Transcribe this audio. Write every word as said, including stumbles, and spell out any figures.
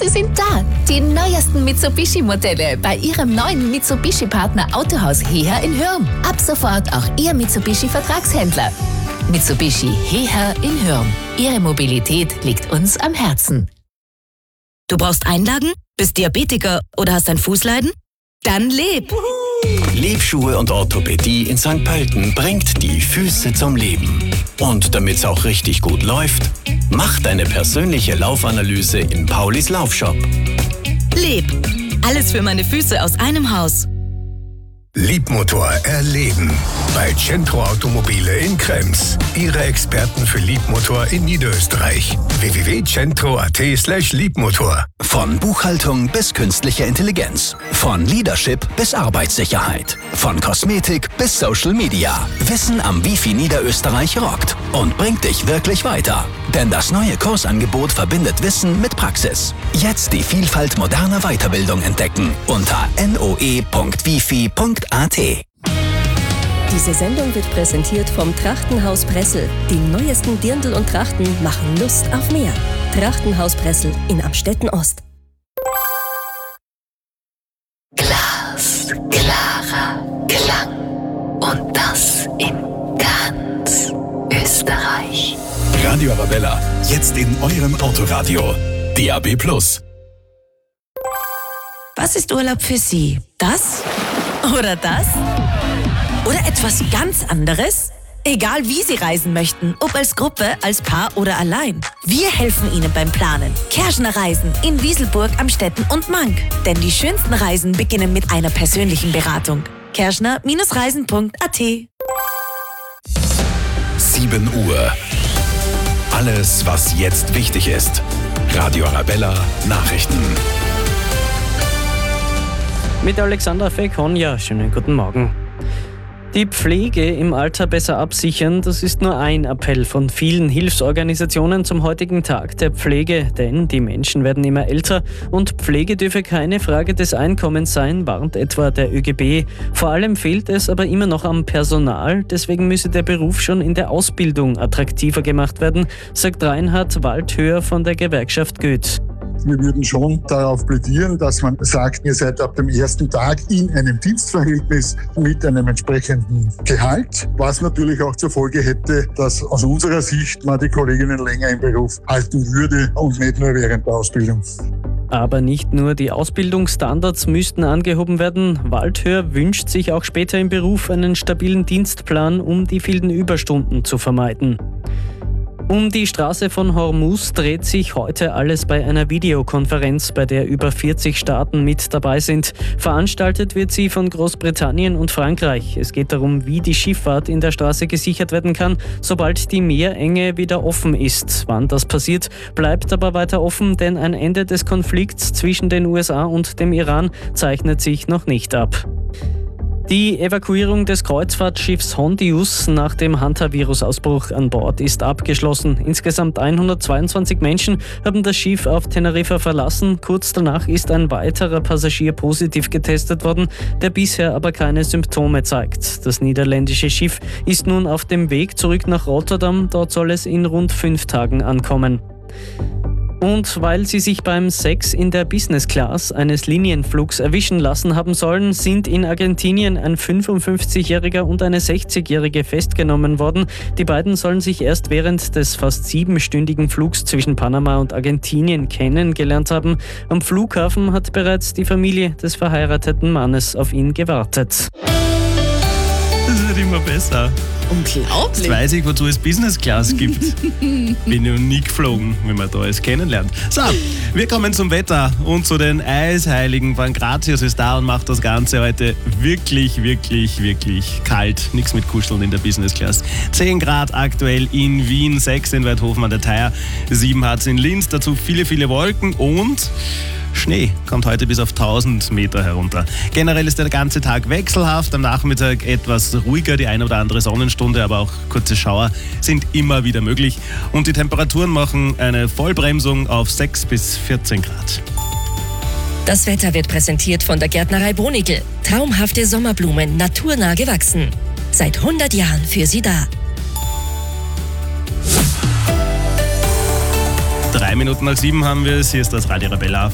Sie sind da. Die neuesten Mitsubishi-Modelle bei Ihrem neuen Mitsubishi-Partner Autohaus Heher in Hürm. Ab sofort auch Ihr Mitsubishi-Vertragshändler. Mitsubishi Heher in Hürm. Ihre Mobilität liegt uns am Herzen. Du brauchst Einlagen, bist Diabetiker oder hast ein Fußleiden? Dann leb! Lebschuhe und Orthopädie in Sankt Pölten bringt die Füße zum Leben. Und damit's auch richtig gut läuft, mach deine persönliche Laufanalyse in Paulis Laufshop. Leb! Alles für meine Füße aus einem Haus. Liebmotor erleben. Bei Centro Automobile in Krems. Ihre Experten für Liebmotor in Niederösterreich. w w w punkt centro punkt a t slash Liebmotor. Von Buchhaltung bis künstliche Intelligenz. Von Leadership bis Arbeitssicherheit. Von Kosmetik bis Social Media. Wissen am Wifi Niederösterreich rockt und bringt dich wirklich weiter. Denn das neue Kursangebot verbindet Wissen mit Praxis. Jetzt die Vielfalt moderner Weiterbildung entdecken unter noe punkt wifi punkt a t. Diese Sendung wird präsentiert vom Trachtenhaus Pressel. Die neuesten Dirndl und Trachten machen Lust auf mehr. Trachtenhaus Pressel in Amstetten Ost. Glas, klarer Klang. Und das in ganz Österreich. Radio Arabella, jetzt in eurem Autoradio. D A B Plus. Was ist Urlaub für Sie? Das? Oder das? Oder etwas ganz anderes? Egal wie Sie reisen möchten, ob als Gruppe, als Paar oder allein. Wir helfen Ihnen beim Planen. Kerschner Reisen in Wieselburg, Amstetten und Mank. Denn die schönsten Reisen beginnen mit einer persönlichen Beratung. kerschner Reisen punkt a t. sieben Uhr. Alles, was jetzt wichtig ist. Radio Arabella Nachrichten. Mit Alexander Fekonja, schönen guten Morgen. Die Pflege im Alter besser absichern, das ist nur ein Appell von vielen Hilfsorganisationen zum heutigen Tag der Pflege. Denn die Menschen werden immer älter und Pflege dürfe keine Frage des Einkommens sein, warnt etwa der ÖGB. Vor allem fehlt es aber immer noch am Personal, deswegen müsse der Beruf schon in der Ausbildung attraktiver gemacht werden, sagt Reinhard Waldhöher von der Gewerkschaft Goethe. Wir würden schon darauf plädieren, dass man sagt, ihr seid ab dem ersten Tag in einem Dienstverhältnis mit einem entsprechenden Gehalt, was natürlich auch zur Folge hätte, dass aus unserer Sicht man die Kolleginnen länger im Beruf halten würde und nicht nur während der Ausbildung. Aber nicht nur die Ausbildungsstandards müssten angehoben werden. Waldhöher wünscht sich auch später im Beruf einen stabilen Dienstplan, um die vielen Überstunden zu vermeiden. Um die Straße von Hormuz dreht sich heute alles bei einer Videokonferenz, bei der über vierzig Staaten mit dabei sind. Veranstaltet wird sie von Großbritannien und Frankreich. Es geht darum, wie die Schifffahrt in der Straße gesichert werden kann, sobald die Meerenge wieder offen ist. Wann das passiert, bleibt aber weiter offen, denn ein Ende des Konflikts zwischen den U S A und dem Iran zeichnet sich noch nicht ab. Die Evakuierung des Kreuzfahrtschiffs Hondius nach dem Hanta-Virus-Ausbruch an Bord ist abgeschlossen. Insgesamt hundertzweiundzwanzig Menschen haben das Schiff auf Teneriffa verlassen. Kurz danach ist ein weiterer Passagier positiv getestet worden, der bisher aber keine Symptome zeigt. Das niederländische Schiff ist nun auf dem Weg zurück nach Rotterdam. Dort soll es in rund fünf Tagen ankommen. Und weil sie sich beim Sex in der Business Class eines Linienflugs erwischen lassen haben sollen, sind in Argentinien ein fünfundfünfzigjähriger und eine sechzigjährige festgenommen worden. Die beiden sollen sich erst während des fast siebenstündigen Flugs zwischen Panama und Argentinien kennengelernt haben. Am Flughafen hat bereits die Familie des verheirateten Mannes auf ihn gewartet. Das wird immer besser. Unglaublich. Jetzt weiß ich, wozu es Business Class gibt. Bin ja noch nie geflogen, wenn man da alles kennenlernt. So, wir kommen zum Wetter und zu den Eisheiligen. Pankratius ist da und macht das Ganze heute wirklich, wirklich, wirklich kalt. Nichts mit Kuscheln in der Business Class. zehn Grad aktuell in Wien, sechs in Weidhofen an der Theier, sieben hat es in Linz. Dazu viele, viele Wolken und Schnee kommt heute bis auf tausend Meter herunter. Generell ist der ganze Tag wechselhaft, am Nachmittag etwas ruhiger, die eine oder andere Sonnenstunde, aber auch kurze Schauer sind immer wieder möglich. Und die Temperaturen machen eine Vollbremsung auf sechs bis vierzehn Grad. Das Wetter wird präsentiert von der Gärtnerei Bonigl. Traumhafte Sommerblumen, naturnah gewachsen. Seit hundert Jahren für Sie da. Drei Minuten nach sieben haben wir es. Hier ist das Radio Arabella